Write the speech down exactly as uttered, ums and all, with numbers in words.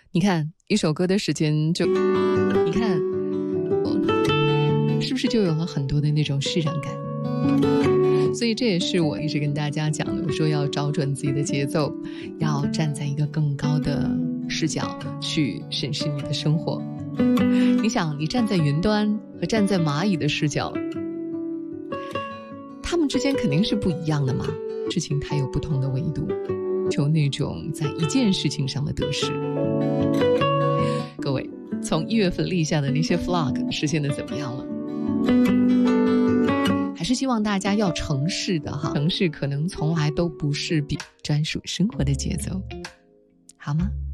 你看一首歌的时间就，你看是不是就有了很多的那种释然感？所以这也是我一直跟大家讲的，我说要找准自己的节奏，要站在一个更高的视角去审视你的生活。你想，你站在云端和站在蚂蚁的视角，他们之间肯定是不一样的嘛，事情它有不同的维度，求那种在一件事情上的得失。各位，从一月份立下的那些 flag 实现的怎么样了？还是希望大家要城市的哈，城市可能从来都不是比专属生活的节奏，好吗？